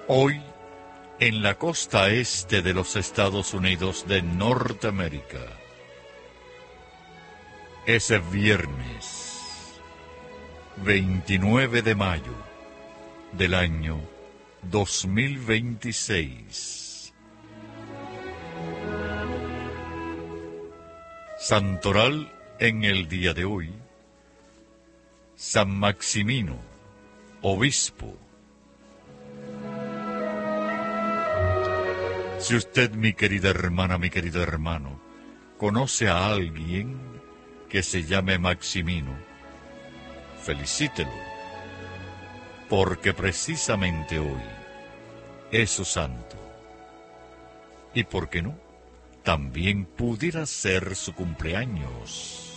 Hoy, en la costa este de los Estados Unidos de Norteamérica, es viernes 29 de mayo del año 2026. Santoral en el día de hoy: San Maximino, obispo. Si usted, mi querida hermana, mi querido hermano, conoce a alguien que se llame Maximino, felicítelo, porque precisamente hoy es su santo. ¿Y por qué no? También pudiera ser su cumpleaños.